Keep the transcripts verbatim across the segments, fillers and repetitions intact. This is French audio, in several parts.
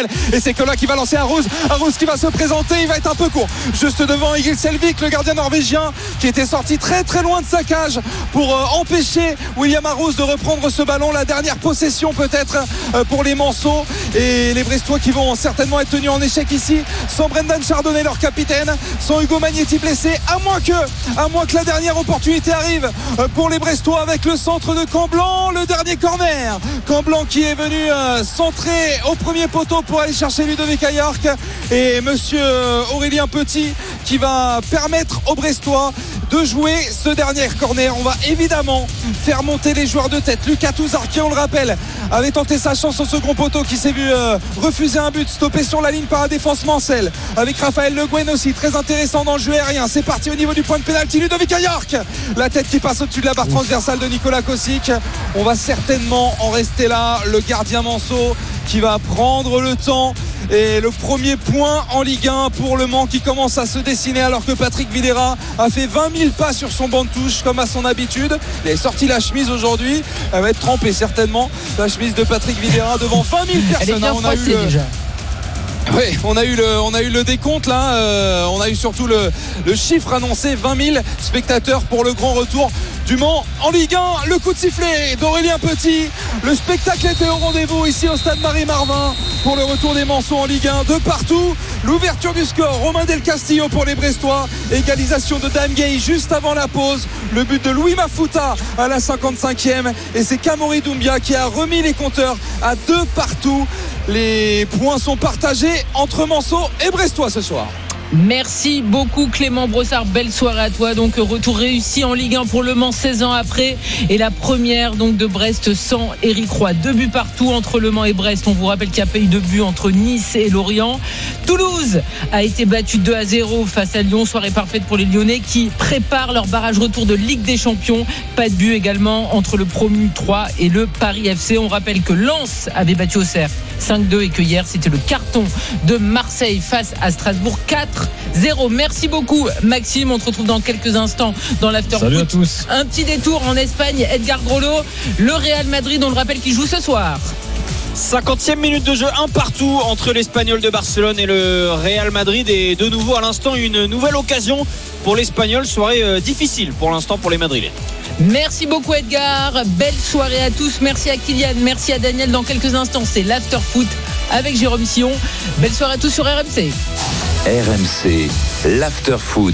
Samuel. Et c'est Kola qui va lancer Arouz. Arouz qui va se présenter. Il va être un peu court. Juste devant Egil Selvik, le gardien norvégien, qui était sorti très très loin de sa cage pour euh, empêcher William Arouz de reprendre ce ballon. La dernière possession peut-être euh, pour les Manceaux. Et les Brestois qui vont certainement être tenus en échec ici. Sans Brendan Chardonnay, leur capitaine. Sans Hugo Magnetti blessé. À moins que, à moins que la dernière opportunité arrive euh, pour les Brestois avec le centre de Camblanc. Le dernier corner. Camblanc qui est venu euh, centrer au premier poteau pour aller chercher Ludovic Ayark. Et monsieur Aurélien Petit qui va permettre aux Brestois de jouer ce dernier corner. On va évidemment faire monter les joueurs de tête. Lucas Touzard qui, on le rappelle, avait tenté sa chance au second poteau, qui s'est vu euh, refuser un but, stoppé sur la ligne par la défense Mancel, avec Raphaël Le Guen aussi, très intéressant dans le jeu aérien. C'est parti au niveau du point de pénalty. Ludovic Ayark, la tête qui passe au-dessus de la barre transversale de Nicolas Kosic. On va certainement en rester là. Le gardien Manceau qui va prendre le temps. Et le premier point en Ligue un pour Le Mans qui commence à se dessiner, alors que Patrick Vieira a fait vingt mille pas sur son banc de touche comme à son habitude. Il a sorti la chemise aujourd'hui. Elle va être trempée certainement, la chemise de Patrick Vieira, devant vingt mille personnes. Elle est bien on a eu le... déjà. Oui, on a eu le, on a eu le décompte là. Euh, on a eu surtout le, le chiffre annoncé, vingt mille spectateurs pour le grand retour du Mans en Ligue un. Le coup de sifflet d'Aurélien Petit. Le spectacle était au rendez-vous ici au stade Marie-Marvin pour le retour des Manceaux en Ligue un. De partout, l'ouverture du score, Romain Del Castillo pour les Brestois. Égalisation de Dan Gay juste avant la pause. Le but de Louis Mafuta à la cinquante-cinquième. Et c'est Kamori Doumbia qui a remis les compteurs à deux partout. Les points sont partagés entre Manceaux et Brestois ce soir. Merci beaucoup Clément Brossard, belle soirée à toi. Donc retour réussi en Ligue un pour Le Mans seize ans après, et la première donc de Brest sans Éric Roy. Deux buts partout entre Le Mans et Brest. On vous rappelle qu'il n'y a pas eu de but entre Nice et Lorient. Toulouse a été battu deux à zéro face à Lyon. Soirée parfaite pour les Lyonnais qui préparent leur barrage retour de Ligue des Champions. Pas de but également entre le Promu trois et le Paris F C. On rappelle que Lens avait battu Auxerre cinq deux et que hier c'était le carton de Marseille face à Strasbourg quatre zéro. Merci beaucoup Maxime, on te retrouve dans quelques instants dans l'After Salut Foot. à tous. Un petit détour en Espagne, Edgar Grolo, le Real Madrid, on le rappelle, qui joue ce soir. cinquantième minute de jeu, un partout entre l'Espagnol de Barcelone et le Real Madrid, et de nouveau à l'instant une nouvelle occasion pour l'Espagnol. Soirée euh, difficile pour l'instant pour les Madrilènes. Merci beaucoup Edgar, belle soirée à tous. Merci à Kylian, merci à Daniel. Dans quelques instants c'est l'After Foot avec Jérôme Sillon. Belle soirée à tous sur R M C. R M C, l'After Foot.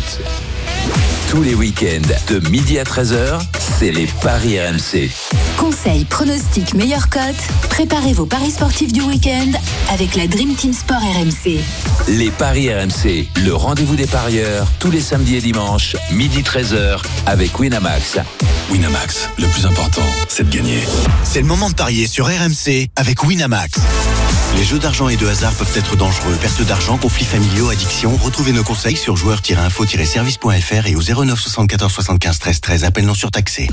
Tous les week-ends de midi à treize heures, c'est les paris R M C. Conseils, pronostics, meilleures cotes. Préparez vos paris sportifs du week-end avec la Dream Team Sport R M C. Les paris R M C, le rendez-vous des parieurs, tous les samedis et dimanches, midi treize heures, avec Winamax. Winamax, le plus important, c'est de gagner. C'est le moment de parier sur R M C avec Winamax. Les jeux d'argent et de hasard peuvent être dangereux. Perte d'argent, conflits familiaux, addiction. Retrouvez nos conseils sur joueurs tiret info tiret service point f r et au zéro neuf soixante-quatorze soixante-quinze treize treize. Appel non surtaxé.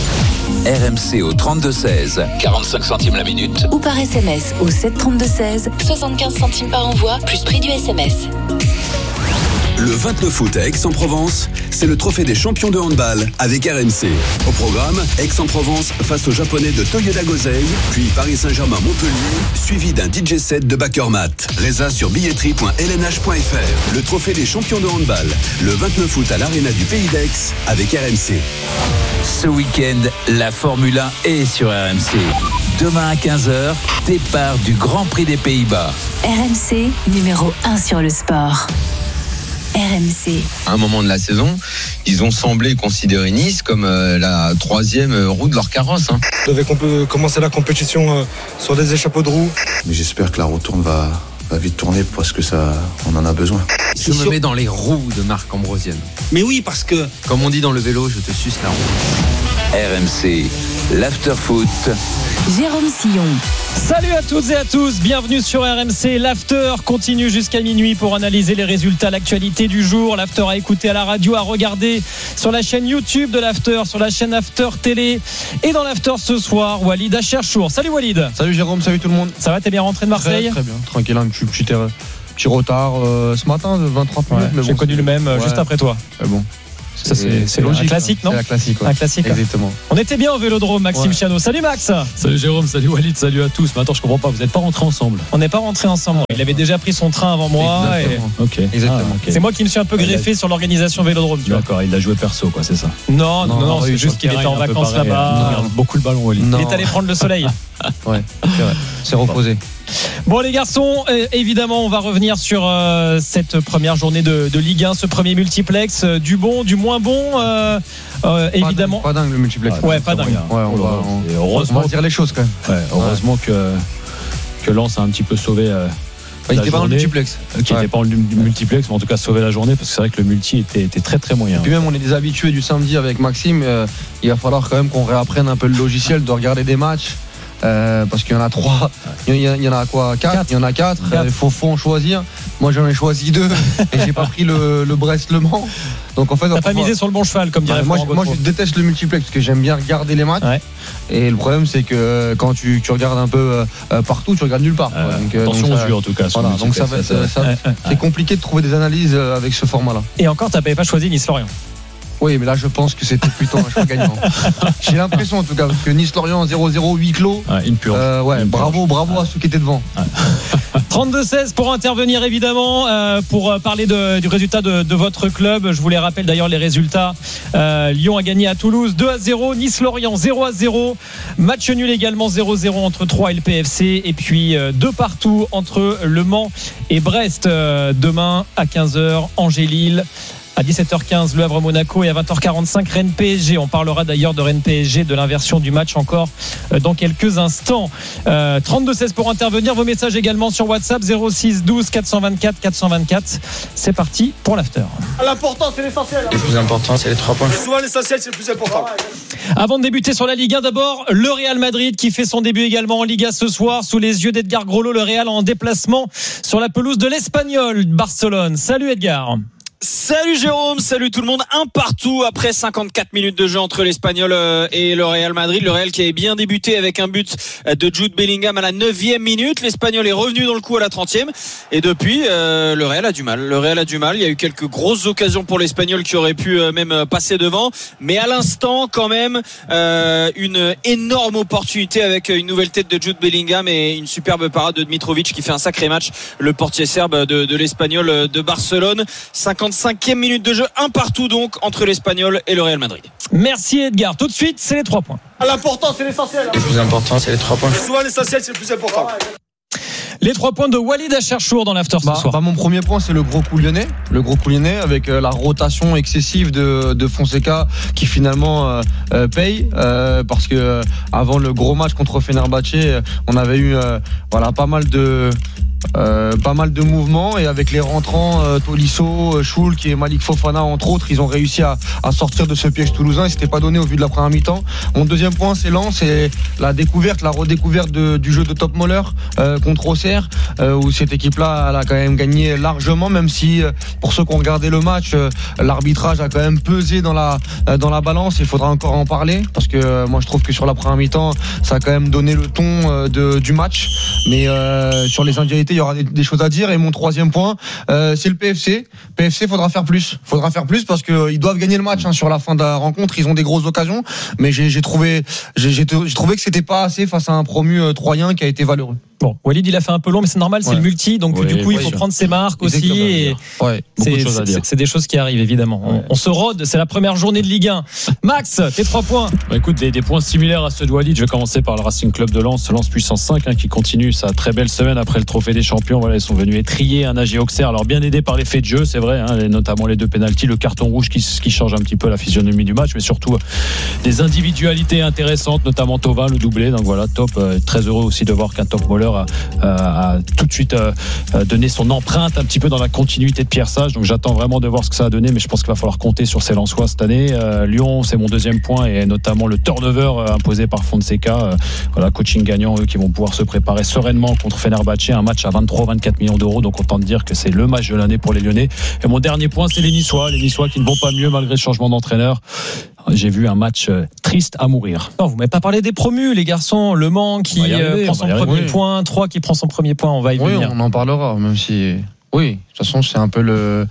R M C au trente-deux seize, quarante-cinq centimes la minute. Ou par S M S au sept trente-deux seize, soixante-quinze centimes par envoi, plus prix du S M S. Le vingt-neuf août à Aix-en-Provence, c'est le trophée des champions de handball avec R M C. Au programme, Aix-en-Provence face aux Japonais de Toyoda Gosei, puis Paris Saint-Germain-Montpellier, suivi d'un D J set de Bakermat. Résa sur billetterie point l n h point f r. Le trophée des champions de handball, le vingt-neuf août à l'Arena du Pays d'Aix avec R M C. Ce week-end, la Formule un est sur R M C. Demain à quinze heures, départ du Grand Prix des Pays-Bas. R M C, numéro un sur le sport. R M C. À un moment de la saison, ils ont semblé considérer Nice comme euh, la troisième roue de leur carrosse. Hein. On devait comp- commencer la compétition euh, sur des échappeaux de roues. Mais j'espère que la retourne va, va vite tourner parce que ça, on en a besoin. Je me mets dans les roues de Marc Ambrosienne. Mais oui, parce que, comme on dit dans le vélo, je te suce la roue. R M C, l'After Foot. Jérôme Sillon. Salut à toutes et à tous, bienvenue sur R M C. L'After continue jusqu'à minuit pour analyser les résultats, l'actualité du jour. L'After à écouter à la radio, à regarder sur la chaîne YouTube de l'After, sur la chaîne After Télé. Et dans l'After ce soir, Walid Acharchour. Salut Walid. Salut Jérôme, salut tout le monde. Ça va, t'es bien rentré de Marseille? Très, très bien, tranquille, un petit, petit, petit retard euh, ce matin de vingt à trente minutes. Ouais, mais j'ai bon, connu le même ouais. juste après toi. Mais bon. Ça, c'est, c'est logique. Un classique, non? C'est la classique, ouais. Un classique. Exactement. On était bien au Vélodrome, Maxime ouais. Chiano. Salut Max. Salut Jérôme, salut Walid, salut à tous. Mais attends, je comprends pas, vous n'êtes pas rentrés ensemble? On n'est pas rentrés ensemble. Il avait déjà pris son train avant moi. Exactement. Et... Ok. Exactement. Ah, okay. C'est moi qui me suis un peu greffé sur l'organisation Vélodrome. Tu D'accord, vois. Il a joué perso, quoi, c'est ça? Non, non, non, non c'est juste qu'il était en vacances pareil, là-bas. Il regarde beaucoup le ballon, Walid. Il est allé prendre le soleil. Ouais, c'est vrai. C'est reposé. Bon les garçons, euh, évidemment on va revenir sur euh, cette première journée de, de Ligue un, ce premier multiplex, euh, du bon, du moins bon, euh, euh, pas évidemment. Dingue, pas dingue le multiplex. Ouais, pas dingue. Ouais, on, va, on, heureusement, on va dire les choses quand même. Ouais, heureusement ouais. que que Lens a un petit peu sauvé. Euh, bah, il n'était pas dans le multiplex. Qui n'était ouais. pas dans le multiplex, mais en tout cas sauvé la journée parce que c'est vrai que le multi était, était très très moyen. Et puis même on est des habitués du samedi avec Maxime. Euh, il va falloir quand même qu'on réapprenne un peu le logiciel de regarder des matchs. Euh, parce qu'il y en a trois, il y, il y en a quoi, quatre, il y en a quatre. Il faut, faut en choisir. Moi j'en ai choisi deux et j'ai pas pris le, le Brest-Le Mans. Donc en fait, t'as pas misé sur le bon cheval comme dirait. Ouais, moi, je, moi je déteste le multiplex parce que j'aime bien regarder les matchs. Ouais. Et le problème c'est que quand tu, tu regardes un peu euh, partout, tu regardes nulle part. Euh, donc, attention donc aux yeux en tout cas. Voilà, donc ça va, ça, ça, ouais, c'est ouais. compliqué de trouver des analyses avec ce format-là. Et encore, t'avais pas choisi Nice-Lorient. Oui, mais là, je pense que c'était plutôt un choix gagnant. J'ai l'impression, en tout cas, que Nice-Lorient zéro zéro, huis clos. Ah, une purge. Euh, ouais, une bravo, purge. bravo ah. à ceux qui étaient devant. Ah. trente-deux seize pour intervenir, évidemment, euh, pour parler de, du résultat de, de votre club. Je vous les rappelle d'ailleurs les résultats. Euh, Lyon a gagné à Toulouse deux à zéro. Nice-Lorient zéro à zéro. Match nul également zéro zéro entre Troyes et le P F C. Et puis euh, deux partout entre Le Mans et Brest. Euh, demain à quinze heures, Angers-Lille. À dix-sept heures quinze, Le Havre-Monaco et à vingt heures quarante-cinq, Rennes-P S G. On parlera d'ailleurs de Rennes-P S G, de l'inversion du match encore dans quelques instants. Euh, trente-deux seize pour intervenir. Vos messages également sur WhatsApp zéro six douze quatre cent vingt-quatre quatre cent vingt-quatre. C'est parti pour l'after. L'important, c'est l'essentiel. Le plus important, c'est les trois points. Souvent, l'essentiel, c'est le plus important. Avant de débuter sur la Ligue un, d'abord, le Real Madrid qui fait son début également en Liga ce soir sous les yeux d'Edgar Grollo. Le Real en déplacement sur la pelouse de l'Espagnol Barcelone. Salut Edgar. Salut Jérôme, salut tout le monde. Un partout après cinquante-quatre minutes de jeu entre l'Espagnol et le Real Madrid. Le Real qui avait bien débuté avec un but de Jude Bellingham à la neuvième minute. L'Espagnol est revenu dans le coup à la trentième. Et depuis, euh, le Real a du mal. Le Real a du mal. Il y a eu quelques grosses occasions pour l'Espagnol qui aurait pu euh, même passer devant. Mais à l'instant, quand même, euh, une énorme opportunité avec une nouvelle tête de Jude Bellingham et une superbe parade de Dmitrovic qui fait un sacré match. Le portier serbe de, de l'Espagnol de Barcelone. cinquante-cinquième minute de jeu, un partout donc entre l'Espagnol et le Real Madrid. Merci Edgar. Tout de suite, c'est les trois points. L'important, c'est l'essentiel. Le plus important, c'est les trois points. Souvent, l'essentiel, c'est le plus important. Les trois points de Walid Acharchour dans l'after bah, ce soir. Bah mon premier point, c'est le gros coup lyonnais. Le gros coup lyonnais avec euh, la rotation excessive de, de Fonseca qui finalement euh, euh, paye euh, parce que euh, avant le gros match contre Fenerbahçe, euh, on avait eu euh, voilà pas mal de Euh, pas mal de mouvements et avec les rentrants euh, Tolisso, Schulk et Malik Fofana entre autres, ils ont réussi à, à sortir de ce piège toulousain. Ils s'étaient pas donné au vu de la première mi-temps. Mon deuxième point, c'est Lens et la découverte, la redécouverte de, du jeu de Top Moller euh, contre Auxerre euh, où cette équipe-là elle a quand même gagné largement, même si euh, pour ceux qui ont regardé le match, euh, l'arbitrage a quand même pesé dans la euh, dans la balance. Il faudra encore en parler parce que euh, moi je trouve que sur la première mi-temps, ça a quand même donné le ton euh, de, du match. Mais euh, sur les individualités, il y aura des, des choses à dire. Et mon troisième point, euh, c'est le P F C. P F C, faudra faire plus. Faudra faire plus parce que euh, ils doivent gagner le match hein, sur la fin de la rencontre. Ils ont des grosses occasions, mais j'ai, j'ai trouvé, j'ai, j'ai, j'ai trouvé que c'était pas assez face à un promu euh, troyen qui a été valeureux. Bon, Walid, il a fait un peu long, mais c'est normal, c'est ouais. le multi, donc oui, du coup, il faut oui, prendre ses marques aussi. Et ouais, c'est, de choses à dire. C'est, c'est des choses qui arrivent, évidemment. Ouais. On, on se rôde, c'est la première journée de Ligue un. Max, tes trois points. Bah, écoute, des, des points similaires à ceux de Walid. Je vais commencer par le Racing Club de Lens, Lens puissance cinq, hein, qui continue sa très belle semaine après le Trophée des Champions. Voilà, ils sont venus étrier un A G Auxerre. Alors, bien aidés par les faits de jeu, c'est vrai, hein, notamment les deux pénaltys, le carton rouge qui, qui change un petit peu la physionomie du match, mais surtout des individualités intéressantes, notamment Thauvin, le doublé. Donc voilà, top. Euh, très heureux aussi de voir qu'un top moller a, a a tout de suite euh, donné son empreinte un petit peu dans la continuité de Pierre Sage. Donc j'attends vraiment de voir ce que ça a donné, mais je pense qu'il va falloir compter sur ces Lensois cette année. Euh, Lyon, c'est mon deuxième point, et notamment le turnover euh, imposé par Fonseca. Euh, voilà, coaching gagnant, eux qui vont pouvoir se préparer sereinement contre Fenerbahçe, un match à vingt-trois à vingt-quatre millions d'euros. Donc autant dire que c'est le match de l'année pour les Lyonnais. Et mon dernier point, c'est les Niçois, les Niçois qui ne vont pas mieux malgré le changement d'entraîneur. J'ai vu un match triste à mourir. Non, vous m'avez pas parlé des promus, les garçons. Le Mans qui arriver, euh, prend son premier oui. point, Troyes qui prend son premier point. On va y oui, venir. On en parlera, même si. Oui, de toute façon, c'est un peu le.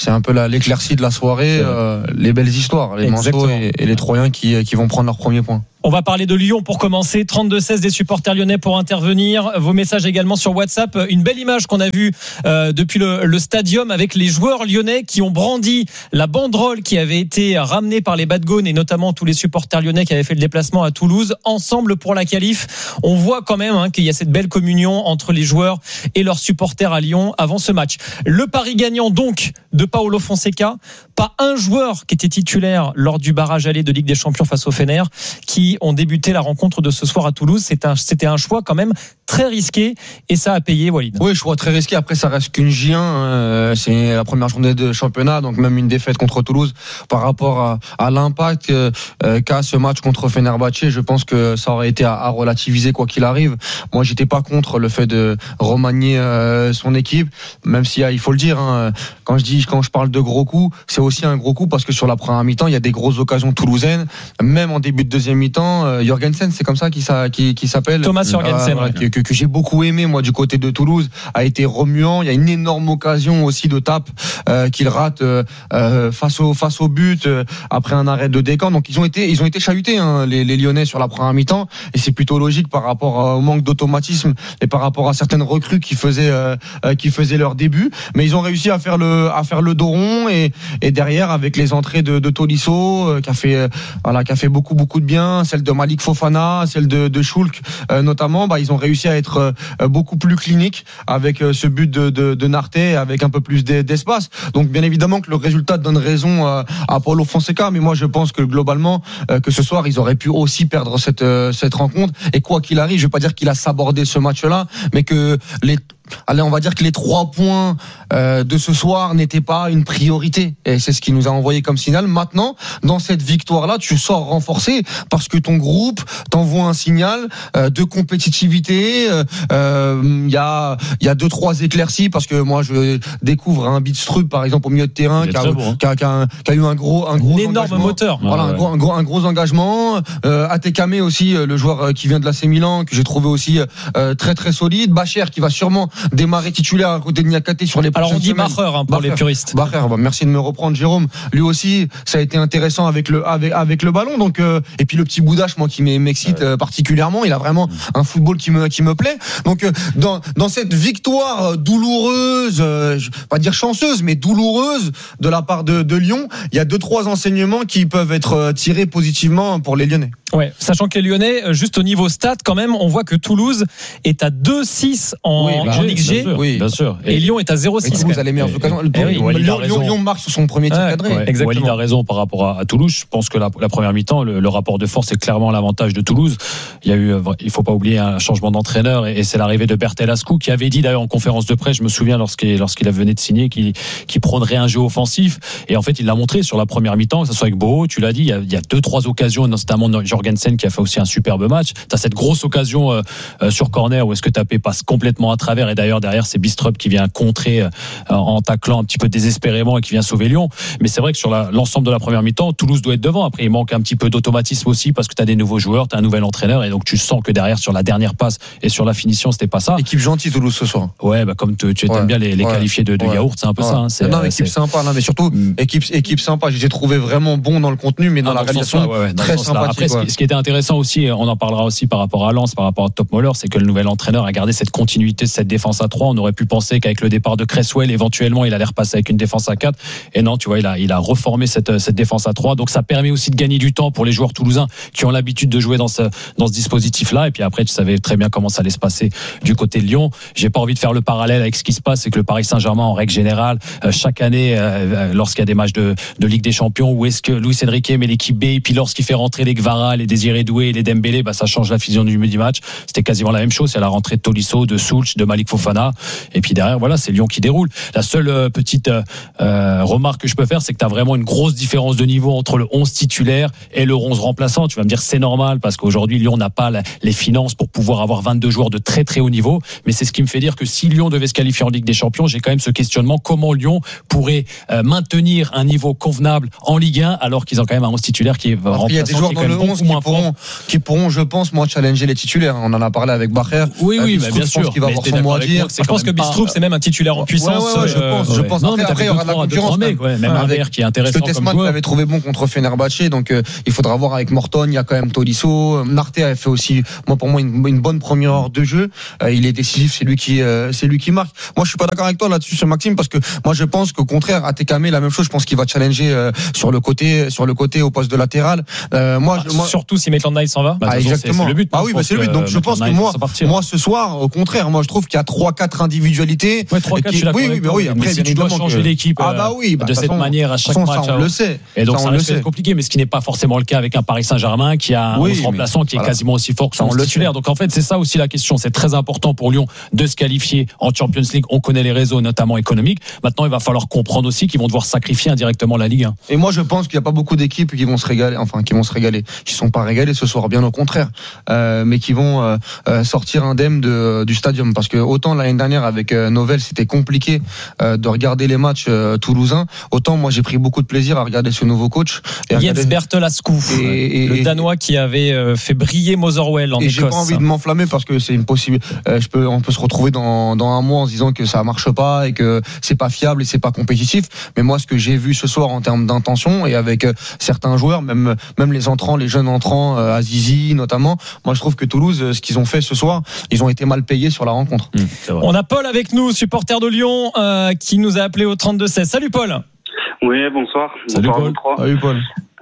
c'est un peu la, l'éclaircie de la soirée, euh, les belles histoires, les Manceaux et, et les Troyens qui, qui vont prendre leur premier point. On va parler de Lyon pour commencer. trente-deux seize des supporters lyonnais pour intervenir. Vos messages également sur WhatsApp. Une belle image qu'on a vue euh, depuis le, le stadium avec les joueurs lyonnais qui ont brandi la banderole qui avait été ramenée par les Badgones et notamment tous les supporters lyonnais qui avaient fait le déplacement à Toulouse ensemble pour la qualif. On voit quand même hein, qu'il y a cette belle communion entre les joueurs et leurs supporters à Lyon avant ce match. Le pari gagnant donc de Paulo Fonseca. Pas un joueur qui était titulaire lors du barrage aller de Ligue des Champions face au Fener qui ont débuté la rencontre de ce soir à Toulouse. C'était un, c'était un choix quand même très risqué et ça a payé, Walid. Oui, choix très risqué. Après, ça reste qu'une J un. Euh, c'est la première journée de championnat, donc même une défaite contre Toulouse par rapport à, à l'impact euh, qu'a ce match contre Fenerbahçe. Je pense que ça aurait été à, à relativiser quoi qu'il arrive. Moi, j'étais pas contre le fait de remanier euh, son équipe, même si il faut le dire. Hein, quand je dis, quand je parle de gros coups, c'est aussi un gros coup parce que sur la première mi-temps, il y a des grosses occasions toulousaines. Même en début de deuxième mi-temps, euh, Jorgensen, c'est comme ça qu'il, qu'il, qu'il s'appelle. Thomas Jorgensen, euh, ouais. que, que, que j'ai beaucoup aimé moi du côté de Toulouse, a été remuant. Il y a une énorme occasion aussi de tape euh, qu'il rate euh, euh, face au face au but euh, après un arrêt de Descamps. Donc ils ont été ils ont été chahutés hein, les, les Lyonnais sur la première mi-temps et c'est plutôt logique par rapport au manque d'automatisme et par rapport à certaines recrues qui faisaient euh, qui faisaient leur début. Mais ils ont réussi à faire le à faire le dos rond et et derrière avec les entrées de, de Tolisso euh, qui a fait euh, voilà qui a fait beaucoup beaucoup de bien, celle de Malik Fofana, celle de, de Schulk euh, notamment, bah ils ont réussi à être euh, beaucoup plus cliniques avec euh, ce but de, de, de Narté avec un peu plus d'espace. Donc bien évidemment que le résultat donne raison euh, à Paulo Fonseca, mais moi je pense que globalement euh, que ce soir ils auraient pu aussi perdre cette euh, cette rencontre et quoi qu'il arrive, je vais pas dire qu'il a sabordé ce match-là, mais que les Allez, on va dire que les trois points euh, de ce soir n'étaient pas une priorité. Et c'est ce qui nous a envoyé comme signal. Maintenant, dans cette victoire-là, tu sors renforcé parce que ton groupe t'envoie un signal euh, de compétitivité. Il euh, y a il y a deux trois éclaircies parce que moi je découvre un Bidstrup par exemple au milieu de terrain qui a, bon, hein. qui, a, qui, a, qui a eu un gros un gros un énorme moteur. Voilà, ah, ouais. un, gros, un gros un gros engagement. Euh, Atekame aussi, le joueur qui vient de l'A C Milan que j'ai trouvé aussi euh, très très solide. Bacher qui va sûrement démarrer titulaire à côté de Niakate sur les prochaines Alors on dit semaines. Bacher hein, pour Bacher, les puristes. Bacher, bah, merci de me reprendre Jérôme. Lui aussi, ça a été intéressant avec le avec avec le ballon. Donc euh, et puis le petit Boudache, moi qui m'excite ouais. euh, particulièrement, il a vraiment un football qui me qui me plaît. Donc euh, dans dans cette victoire douloureuse, euh, je vais pas dire chanceuse, mais douloureuse de la part de de Lyon, il y a deux trois enseignements qui peuvent être tirés positivement pour les Lyonnais. Ouais, sachant que les Lyonnais, juste au niveau stats, quand même, on voit que Toulouse est à deux six en, oui, bah, en X G. Bien sûr, oui. bien sûr. Et, et Lyon est à zéro six. Toulouse a les meilleures occasions. Oui, Lyon, Lyon, Lyon marque sur son premier tir ouais, cadré. Ouais. Exactement. Walid a raison par rapport à, à Toulouse. Je pense que la, la première mi-temps, le, le rapport de force est clairement l'avantage de Toulouse. Il y a eu, il faut pas oublier un changement d'entraîneur et, et c'est l'arrivée de Bertel Ascou qui avait dit d'ailleurs en conférence de presse, je me souviens lorsqu'il, lorsqu'il venait de signer, qu'il, qu'il prendrait un jeu offensif. Et en fait, il l'a montré sur la première mi-temps, que ce soit avec Boho, tu l'as dit, il y a, il y a deux, trois occasions, notamment Jorgensen qui a fait aussi un superbe match. Tu as cette grosse occasion euh, euh, sur corner où est-ce que Tapé passe complètement à travers et d'ailleurs derrière c'est Bidstrup qui vient contrer euh, en taclant un petit peu désespérément et qui vient sauver Lyon. Mais c'est vrai que sur la, l'ensemble de la première mi-temps, Toulouse doit être devant. Après il manque un petit peu d'automatisme aussi parce que tu as des nouveaux joueurs, tu as un nouvel entraîneur et donc tu sens que derrière sur la dernière passe et sur la finition c'était pas ça. Équipe gentille Toulouse ce soir. Ouais, bah comme tu, tu aimes ouais. bien les, les ouais. qualifiés de, de ouais. yaourt, c'est un peu ouais. ça. Hein. C'est, non, euh, équipe c'est... sympa, non, mais surtout mm. équipe équipe sympa. J'ai trouvé vraiment bon dans le contenu, mais dans ah, la réalisation ouais, ouais, très sympathique. Après, ouais. ce qui était intéressant aussi, on en parlera aussi par rapport à Lens, par rapport à Topmoller, c'est que le nouvel entraîneur a gardé cette continuité de cette défense à trois. On aurait pu penser qu'avec le départ de Cresswell, éventuellement, il allait repasser avec une défense à quatre. Et non, tu vois, il a, il a reformé cette, cette défense à trois. Donc, ça permet aussi de gagner du temps pour les joueurs toulousains qui ont l'habitude de jouer dans ce, dans ce dispositif-là. Et puis après, tu savais très bien comment ça allait se passer du côté de Lyon. J'ai pas envie de faire le parallèle avec ce qui se passe, c'est que le Paris Saint-Germain, en règle générale, euh, chaque année, euh, lorsqu'il y a des matchs de, de Ligue des Champions, où est-ce que Luis Enrique met l'équipe B, et puis lorsqu'il fait rentrer les Gvara, les Désiré Doué, les Dembélé, bah, ça change la fusion du match. C'était quasiment la même chose. C'est la rentrée de Tolisso, de Soulch, de Malik Fofana. Et puis derrière, voilà, c'est Lyon qui déroule. La seule euh, petite euh, remarque que je peux faire, c'est que tu as vraiment une grosse différence de niveau entre le onze titulaire et le onze remplaçant. Tu vas me dire, c'est normal parce qu'aujourd'hui, Lyon n'a pas la, les finances pour pouvoir avoir vingt-deux joueurs de très très haut niveau. Mais c'est ce qui me fait dire que si Lyon devait se qualifier en Ligue des Champions, j'ai quand même ce questionnement. Comment Lyon pourrait euh, maintenir un niveau convenable en Ligue un alors qu'ils ont quand même un onze titulaire qui est remplaçant. Il y a des joueurs dans le onze qui pourront, qui pourront, je pense, moi, challenger les titulaires. On en a parlé avec Bacher. Oui, oui, euh, bah, bien sûr. Qui va avoir son mot à dire. Je pense que Bistrup c'est même un titulaire en puissance. Ouais, ouais, je pense. Je pense. Après, après, il y aura de la concurrence. Même un verre qui est intéressant. Parce que Tesman l'avait trouvé bon contre Fenerbahçe, donc il faudra voir avec Morton. Il y a quand même Tolisso. Narte a fait aussi, moi pour moi, une, une bonne première heure de jeu. Euh, il est décisif, c'est lui qui, euh, c'est lui qui marque. Moi, je suis pas d'accord avec toi là-dessus, sur Maxime, parce que moi, je pense qu'au contraire, à Tekame, la même chose. Je pense qu'il va challenger euh, sur le côté, sur le côté au poste de latéral. Euh, moi, ah, je, moi, surtout si Maitland Niles s'en va. Bah, ah, exactement. C'est, c'est le but. Ah oui, bah, c'est le but. Donc, je pense que moi, moi, ce soir, au contraire, moi, je trouve qu'il y a trois, quatre individualités. Ouais, trois, quatre. Qui, oui, oui, bah, oui. Après, mais si tu dois changer que... l'équipe. Ah bah oui, bah, de cette façon, manière à chaque façon, match. Ça, on le sait. Et donc, ça, ça reste compliqué, mais ce qui n'est pas forcément le cas avec un Paris Saint-Germain qui a un oui, remplaçant qui est voilà. quasiment aussi fort que son titulaire. Donc en fait, c'est ça aussi la question. C'est très important pour Lyon de se qualifier en Champions League. On connaît les réseaux, notamment économiques. Maintenant, il va falloir comprendre aussi qu'ils vont devoir sacrifier indirectement la Ligue un. Et moi, je pense qu'il n'y a pas beaucoup d'équipes qui vont se régaler, enfin, qui vont se régaler, qui ne sont pas régalées ce soir, bien au contraire, euh, mais qui vont euh, euh, sortir indemnes de, du stadium. Parce que autant l'année dernière avec euh, Novell, c'était compliqué euh, de regarder les matchs euh, toulousains. Autant moi, j'ai pris beaucoup de plaisir à regarder ce nouveau coach. Et Jens regarder... Bertelascu, et, et, le Danois qui avait euh, fait briller Motherwell en et Écosse. J'ai pas envie de m'enflammer parce que c'est impossible. Euh, je peux, on peut se retrouver dans, dans un mois en se disant que ça marche pas et que c'est pas fiable et c'est pas compétitif. Mais moi, ce que j'ai vu ce soir en termes d'intention et avec euh, certains joueurs, même même les entrants, les jeunes entrants, euh, Azizi notamment, moi je trouve que Toulouse, euh, ce qu'ils ont fait ce soir, ils ont été mal payés sur la rencontre. Mmh, on a Paul avec nous, supporter de Lyon, euh, qui nous a appelé au trente-deux seize. Salut Paul. Oui, bonsoir. Salut bonsoir Paul. Salut Paul.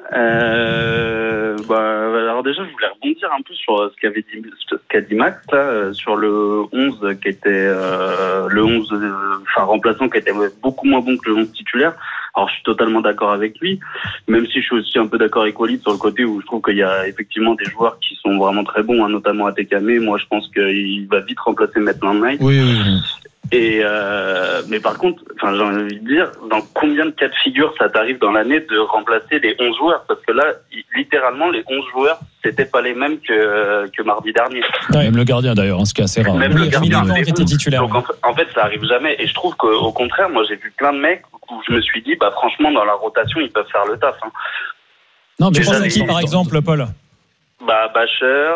Euh, bah, alors déjà, je voulais rebondir un peu sur ce qu'avait dit, ce qu'a dit Max là, sur le onze qui était euh, le onze, enfin remplaçant qui était beaucoup moins bon que le onze titulaire. Alors je suis totalement d'accord avec lui, même si je suis aussi un peu d'accord avec Walid sur le côté où je trouve qu'il y a effectivement des joueurs qui sont vraiment très bons, hein, notamment à Tekame. Moi, je pense qu'il va vite remplacer Maitland Niles. Oui, oui, oui. Et euh, mais par contre, enfin j'ai envie de dire, dans combien de cas de figure ça t'arrive dans l'année de remplacer les onze joueurs? Parce que là, littéralement, les onze joueurs, c'était pas les mêmes que que mardi dernier. Ouais, même le gardien d'ailleurs, hein, ce qui est assez rare. Même oui, le gardien qui était titulaire. Donc en fait, ça arrive jamais. Et je trouve qu'au contraire, moi j'ai vu plein de mecs où je me suis dit, bah franchement, dans la rotation, ils peuvent faire le taf. Hein. Non, mais tu penses à qui par exemple, Paul? Bah Bacher,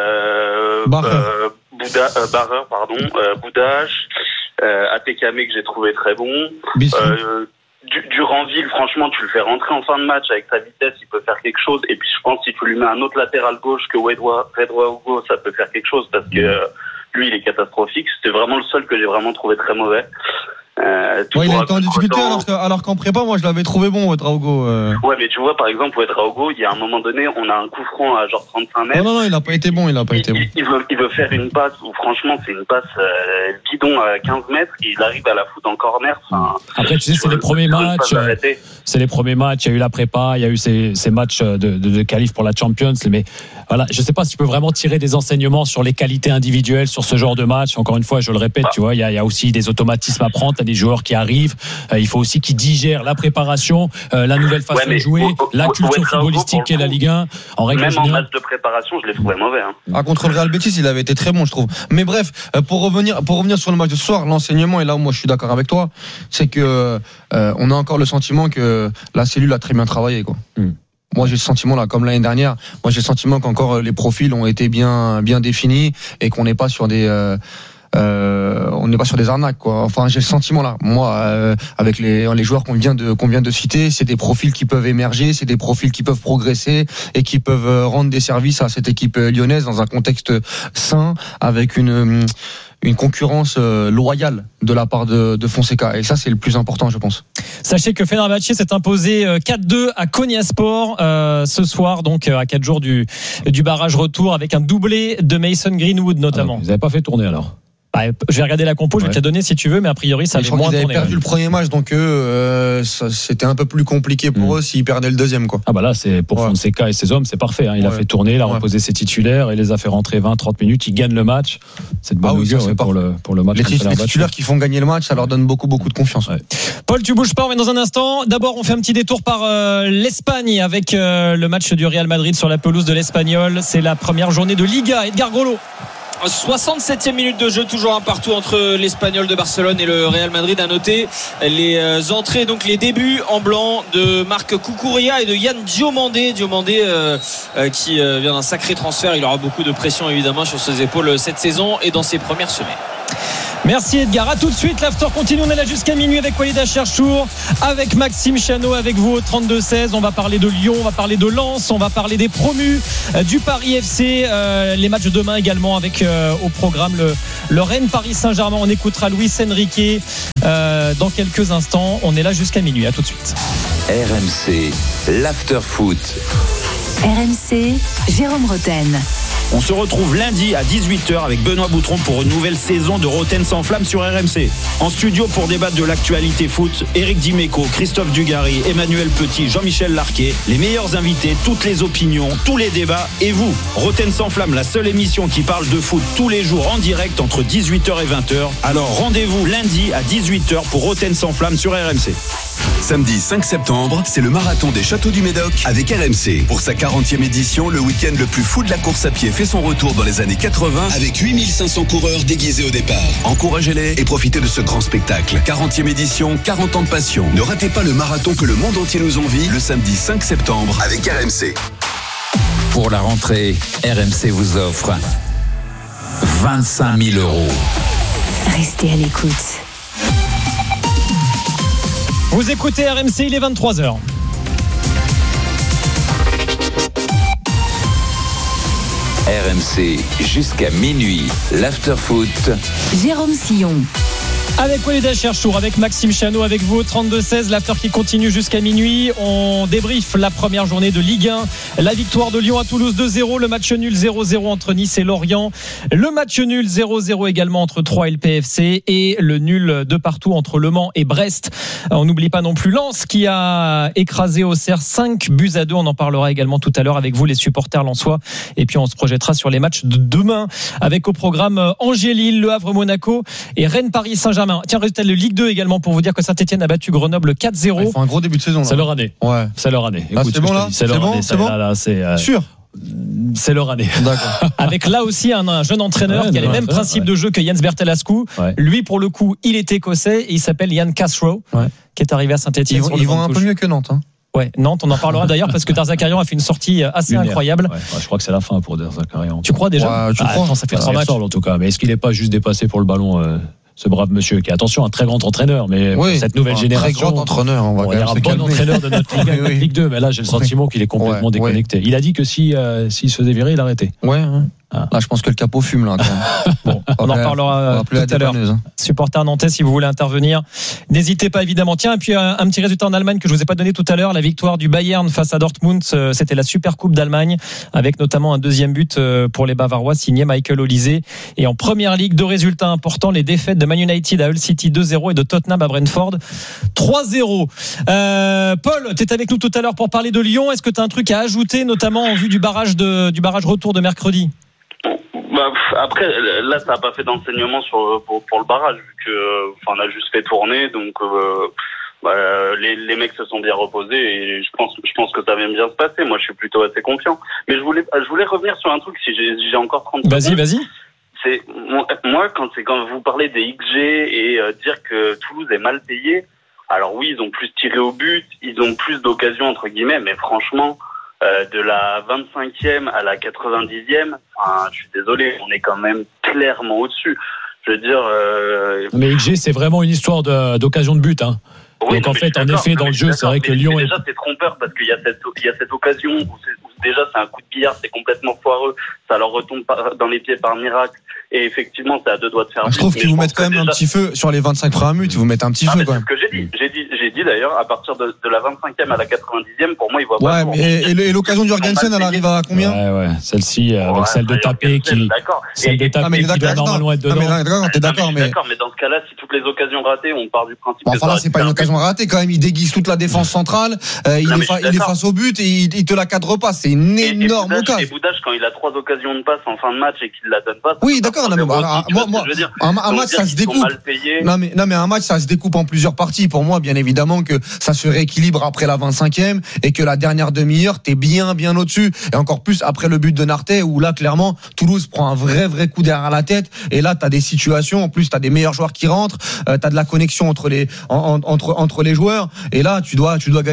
euh, euh, Bouda, euh, Barrer, pardon, euh, Boudache. Euh, Atekame que j'ai trouvé très bon. Euh, Duranville, franchement, tu le fais rentrer en fin de match avec sa vitesse, il peut faire quelque chose. Et puis je pense que si tu lui mets un autre latéral gauche que Redwa Hugo, ça peut faire quelque chose parce que euh, lui, il est catastrophique. C'était vraiment le seul que j'ai vraiment trouvé très mauvais. Euh, ouais, il a été en difficulté alors, que, alors qu'en prépa, moi je l'avais trouvé bon, Ouedraogo. Euh... Ouais, mais tu vois, par exemple, Ouedraogo, il y a un moment donné, on a un coup franc à genre trente-cinq mètres. Non, non, non, il a pas été bon, il a pas il, été bon. Il, il, veut, il veut faire une passe où franchement, c'est une passe euh, bidon à quinze mètres, et il arrive à la foutre en corner. Enfin, après, tu sais, c'est les premiers matchs. Euh, c'est les premiers matchs. Il y a eu la prépa, il y a eu ces, ces matchs de, de, de qualif pour la Champions. Mais voilà, je sais pas si tu peux vraiment tirer des enseignements sur les qualités individuelles sur ce genre de match. Encore une fois, je le répète, ah. tu vois, il y, a, il y a aussi des automatismes à prendre. T'as des joueurs qui arrivent. Euh, il faut aussi qu'ils digèrent la préparation, euh, la nouvelle façon ouais, de jouer, au, la culture footballistique qu'est la Ligue un. En règle même générale. En match de préparation, je l'ai trouvé mauvais. Hein. Ah, contre le Real Betis, il avait été très bon, je trouve. Mais bref, pour revenir, pour revenir sur le match de ce soir, l'enseignement, et là où moi je suis d'accord avec toi, c'est que euh, on a encore le sentiment que la cellule a très bien travaillé, quoi. Mm. Moi, j'ai le sentiment là, comme l'année dernière, moi j'ai le sentiment qu'encore les profils ont été bien, bien définis et qu'on n'est pas sur des euh, Euh, on n'est pas sur des arnaques, quoi. Enfin, j'ai le sentiment là. Moi, euh, avec les, les joueurs qu'on vient de qu'on vient de citer, c'est des profils qui peuvent émerger, c'est des profils qui peuvent progresser et qui peuvent rendre des services à cette équipe lyonnaise dans un contexte sain, avec une une concurrence loyale de la part de, de Fonseca. Et ça, c'est le plus important, je pense. Sachez que Fenerbahçe s'est imposé quatre deux à Konyaspor euh, ce soir, donc à quatre jours du du barrage retour, avec un doublé de Mason Greenwood notamment. Ah, vous n'avez pas fait tourner alors? Bah, je vais regarder la compo, je vais ouais. te la donner si tu veux, mais a priori ça avait moins tourné. Ils avaient perdu ouais. le premier match, donc eux, euh, ça, c'était un peu plus compliqué pour mmh. eux s'ils perdaient le deuxième, quoi. Ah bah là, c'est pour ouais. Fonseca et ses hommes, c'est parfait. Hein. Il ouais. a fait tourner, il a ouais. reposé ses titulaires, il les a fait rentrer vingt trente minutes, ils gagnent le match. C'est de bonne ah oui, augure ça, ouais, pour le pour le match. Les, tit- les titulaires qui font gagner le match, ça leur donne beaucoup beaucoup de confiance. Ouais. Paul, tu bouges pas, on est dans un instant. D'abord, on fait un petit détour par euh, l'Espagne avec euh, le match du Real Madrid sur la pelouse de l'Espagnol. C'est la première journée de Liga. Edgar Golo. soixante-septième minute de jeu, toujours un partout entre l'Espagnol de Barcelone et le Real Madrid. À noter les entrées, donc les débuts en blanc de Marc Cucurella et de Yann Diomandé. Diomandé euh, euh, qui euh, vient d'un sacré transfert. Il aura beaucoup de pression évidemment sur ses épaules cette saison et dans ses premières semaines. Merci Edgar. À tout de suite. L'after continue. On est là jusqu'à minuit avec Walid Acharchour, avec Maxime Chano, avec vous au trente-deux seize. On va parler de Lyon, on va parler de Lens, on va parler des promus, euh, du Paris F C, euh, les matchs de demain également avec euh, au programme le, le Rennes Paris Saint-Germain. On écoutera Luis Enrique euh, dans quelques instants. On est là jusqu'à minuit. À tout de suite. R M C, l'after foot. R M C, Jérôme Roten. On se retrouve lundi à dix-huit heures avec Benoît Boutron pour une nouvelle saison de Roten sans flamme sur R M C. En studio pour débattre de l'actualité foot, Éric Dimeco, Christophe Dugarry, Emmanuel Petit, Jean-Michel Larquet, les meilleurs invités, toutes les opinions, tous les débats et vous. Roten sans flamme, la seule émission qui parle de foot tous les jours en direct entre dix-huit heures et vingt heures. Alors rendez-vous lundi à dix-huit heures pour Roten sans flamme sur R M C. Samedi cinq septembre, c'est le marathon des Châteaux du Médoc avec R M C. Pour sa quarantième édition, le week-end le plus fou de la course à pied fait son retour dans les années quatre-vingts avec huit mille cinq cents coureurs déguisés au départ. Encouragez-les et profitez de ce grand spectacle. quarantième édition, quarante ans de passion. Ne ratez pas le marathon que le monde entier nous envie le samedi cinq septembre avec R M C. Pour la rentrée, R M C vous offre vingt-cinq mille euros. Restez à l'écoute. Vous écoutez R M C, il est vingt-trois heures. R M C jusqu'à minuit, l'after foot. Jérôme Sillon. Avec Walid Acharchour, avec Maxime Chano, avec vous au trente-deux seize, l'after qui continue jusqu'à minuit. On débriefe la première journée de Ligue un, la victoire de Lyon à Toulouse deux zéro, le match nul zéro zéro entre Nice et Lorient, le match nul zéro zéro également entre Troyes et le P F C et le nul de partout entre Le Mans et Brest. On n'oublie pas non plus Lens qui a écrasé Auxerre cinq buts à deux. On en parlera également tout à l'heure avec vous les supporters lensois et puis on se projettera sur les matchs de demain avec au programme Angers-Lille, Le Havre-Monaco et Rennes-Paris Saint-Germain. Tiens, résultat de Ligue deux également pour vous dire que Saint-Etienne a battu Grenoble quatre zéro. Ils font un gros début de saison. Là. C'est leur année. Ouais. C'est leur année. Écoute, ah, c'est bon là. C'est, c'est leur bon. année. C'est bon. Là, là, c'est euh, sûr. C'est leur année. D'accord. Avec là aussi un, un jeune entraîneur ouais, qui a les mêmes ouais. principes de jeu que Jens Bertelascu. Ouais. Lui, pour le coup, il est écossais et il s'appelle Ian Castro, ouais. qui est arrivé à Saint-Etienne. Ils, ils vont un peu mieux que Nantes. Hein. Ouais, Nantes, on en parlera d'ailleurs parce que Darzakarian a fait une sortie assez Lunaire. incroyable. Ouais, ouais, je crois que c'est la fin pour Darzakarian. Tu crois déjà ouais, tu ah, crois attends, ça fait trois matchs en tout cas. Mais est-ce qu'il n'est pas juste dépassé pour le ballon euh... ce brave monsieur qui est, attention, un très grand entraîneur, mais oui, cette nouvelle un génération. Très grand entraîneur, on va bon, quand même un se bon calmer. entraîneur de notre Ligue, oui, oui. Ligue deux, mais là j'ai le sentiment oui. qu'il est complètement ouais, déconnecté. Ouais. Il a dit que si euh, s'il se faisait virer, il arrêtait. Ouais. Hein. Ah. Là, je pense que le capot fume là. Quand même. Bon, on en reparlera tout à l'heure. Hein. Supporter nantais, si vous voulez intervenir, n'hésitez pas évidemment. Tiens, et puis un, un petit résultat en Allemagne que je vous ai pas donné tout à l'heure, la victoire du Bayern face à Dortmund, c'était la Super Coupe d'Allemagne, avec notamment un deuxième but pour les Bavarois signé Michael Olise. Et en Première Ligue, deux résultats importants, les défaites de Man United à Hull City deux zéro et de Tottenham à Brentford trois zéro. Euh, Paul, tu étais avec nous tout à l'heure pour parler de Lyon. Est-ce que tu as un truc à ajouter, notamment en vue du barrage de, du barrage retour de mercredi? Bah, après, là, ça n'a pas fait d'enseignement sur, pour, pour le barrage, vu que, enfin, on a juste fait tourner, donc, euh, bah, les, les mecs se sont bien reposés et je pense, je pense que ça va bien se passer. Moi, je suis plutôt assez confiant. Mais je voulais, je voulais revenir sur un truc, si j'ai, j'ai encore trente vas-y, secondes. Vas-y, vas-y. C'est, moi, quand c'est quand vous parlez des X G et euh, dire que Toulouse est mal payé, alors oui, ils ont plus tiré au but, ils ont plus d'occasions, entre guillemets, mais franchement, Euh, de la vingt-cinquième à la quatre-vingt-dixième, enfin, je suis désolé, on est quand même clairement au-dessus. Je veux dire. Euh... Mais X G, c'est vraiment une histoire de, d'occasion de but, hein. Oui, donc en fait, en effet, dans le jeu, c'est vrai que Lyon. Déjà, c'est trompeur parce qu'il y a cette, il y a cette occasion où, c'est, où déjà c'est un coup de billard, c'est complètement foireux, ça leur retombe par, dans les pieds par miracle. Et effectivement, c'est à deux doigts de faire. Je trouve qu'ils vous mettent quand même déjà un petit feu sur les vingt-cinq premières minutes. Ils vous mettent un petit ah, feu quand même. C'est ce que j'ai dit. J'ai dit, j'ai dit d'ailleurs, à partir de, de la vingt-cinquième à la quatre-vingt-dixième, pour moi, ils voient ouais, pas. Ouais, et, et l'occasion d'Jurgensen, elle arrive à combien? Ouais, ouais. Celle-ci, avec ouais, celle de taper qui, d'accord. celle de taper qui doit normalement être dedans. Non, mais d'accord, t'es d'accord, mais. D'accord, mais dans ce cas-là, si toutes les occasions ratées, on part du principe. Bon, enfin là, c'est pas une occasion ratée quand même. Il déguise toute la défense centrale. Euh, il, non, est fa- il est face au but et il, il te la cadre pas. C'est une énorme occasion. Et Boudache, quand il a trois occasions de passe en fin de match et qu'il la donne pas. Oui, d'accord. Non, mais moi, moi, un, un match, ça se découpe. Non, mais, non, mais un match, ça se découpe en plusieurs parties. Pour moi, bien évidemment que ça se rééquilibre après la vingt-cinquième et que la dernière demi-heure, t'es bien, bien au-dessus. Et encore plus après le but de Nartet où là, clairement, Toulouse prend un vrai, vrai coup derrière la tête. Et là, t'as des situations. En plus, t'as des meilleurs joueurs qui rentrent. Euh, t'as de la connexion entre les, en, entre, entre les joueurs. Et là, tu dois, tu dois gagner